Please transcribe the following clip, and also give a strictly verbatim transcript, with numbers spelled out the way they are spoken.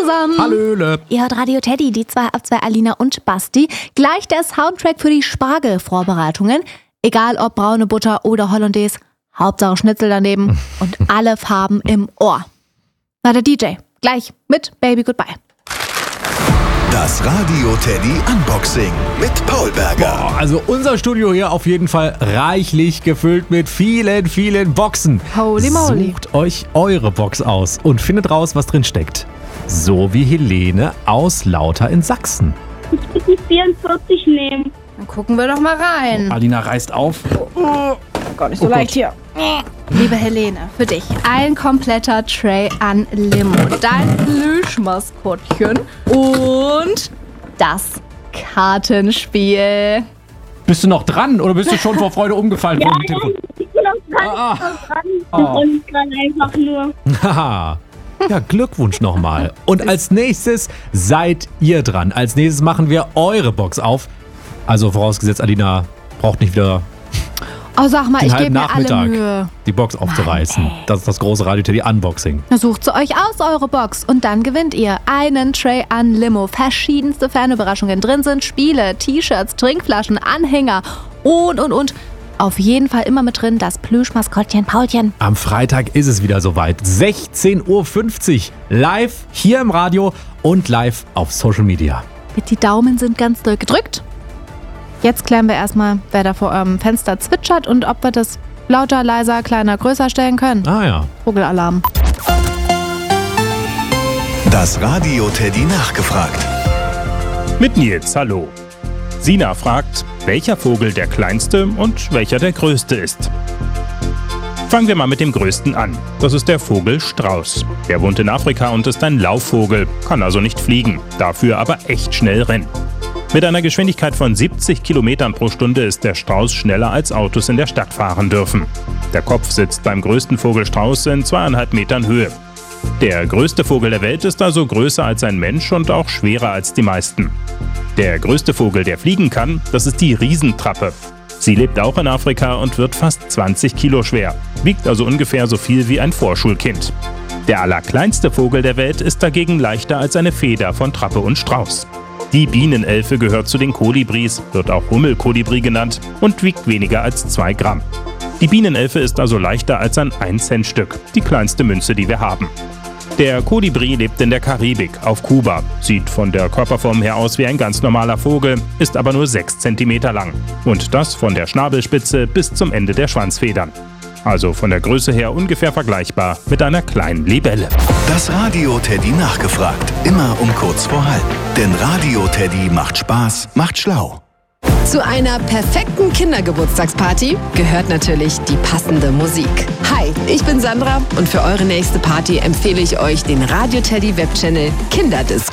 zusammen. Hallöle. Ihr hört Radio Teddy, die zwei ab zwei Alina und Basti. Gleich der Soundtrack für die Spargelvorbereitungen. Egal ob braune Butter oder Hollandaise, Hauptsache Schnitzel daneben und alle Farben im Ohr. Na, der D J, gleich mit Baby Goodbye. Das Radio Teddy Unboxing mit Paul Berger. Boah, also unser Studio hier auf jeden Fall reichlich gefüllt mit vielen, vielen Boxen. Holy moly. Sucht euch eure Box aus und findet raus, was drin steckt. So wie Helene aus Lauter in Sachsen. Ich würde die vierundvierzig nehmen. Dann gucken wir doch mal rein. Alina reißt auf. Gar nicht so leicht hier. Liebe Helene, für dich ein kompletter Tray an Limo, dein Plüschmaskottchen und das Kartenspiel. Bist du noch dran oder bist du schon vor Freude umgefallen? Ja, vom ja, Telefon? ich bin noch dran, Ah. ich bin noch dran. Oh. Und gerade einfach nur. Haha. Ja, Glückwunsch nochmal. Und als nächstes seid ihr dran. Als nächstes machen wir eure Box auf. Also vorausgesetzt, Alina braucht nicht wieder Oh, sag mal, den ich halben gebe mir alle Nachmittag Mühe. die Box aufzureißen. Mann, ey. Das ist das große Radio Teddy Unboxing. Na, sucht sie euch aus, eure Box. Und dann gewinnt ihr einen Tray an Limo. Verschiedenste Fanüberraschungen. Drin sind Spiele, T-Shirts, Trinkflaschen, Anhänger und, und, und. Auf jeden Fall immer mit drin das Plüschmaskottchen Paulchen. Am Freitag ist es wieder soweit. sechzehn Uhr fünfzig. Live hier im Radio und live auf Social Media. Die Daumen sind ganz doll gedrückt. Jetzt klären wir erstmal, wer da vor eurem Fenster zwitschert und ob wir das lauter, leiser, kleiner, größer stellen können. Ah ja. Vogelalarm. Das Radio Teddy nachgefragt. Mit Nils, hallo. Sina fragt, welcher Vogel der kleinste und welcher der größte ist. Fangen wir mal mit dem größten an. Das ist der Vogel Strauß. Der wohnt in Afrika und ist ein Laufvogel, kann also nicht fliegen, dafür aber echt schnell rennen. Mit einer Geschwindigkeit von siebzig Kilometern pro Stunde ist der Strauß schneller als Autos in der Stadt fahren dürfen. Der Kopf sitzt beim größten Vogel Strauß in zweieinhalb Metern Höhe. Der größte Vogel der Welt ist also größer als ein Mensch und auch schwerer als die meisten. Der größte Vogel, der fliegen kann, das ist die Riesentrappe. Sie lebt auch in Afrika und wird fast zwanzig Kilo schwer, wiegt also ungefähr so viel wie ein Vorschulkind. Der allerkleinste Vogel der Welt ist dagegen leichter als eine Feder von Trappe und Strauß. Die Bienenelfe gehört zu den Kolibris, wird auch Hummelkolibri genannt und wiegt weniger als zwei Gramm. Die Bienenelfe ist also leichter als ein ein Cent Stück, die kleinste Münze, die wir haben. Der Kolibri lebt in der Karibik, auf Kuba, sieht von der Körperform her aus wie ein ganz normaler Vogel, ist aber nur sechs Zentimeter lang. Und das von der Schnabelspitze bis zum Ende der Schwanzfedern. Also von der Größe her ungefähr vergleichbar mit einer kleinen Libelle. Das Radio Teddy nachgefragt. Immer um kurz vor halb. Denn Radio Teddy macht Spaß, macht schlau. Zu einer perfekten Kindergeburtstagsparty gehört natürlich die passende Musik. Hi, ich bin Sandra und für eure nächste Party empfehle ich euch den Radio Teddy Webchannel Kinderdisco.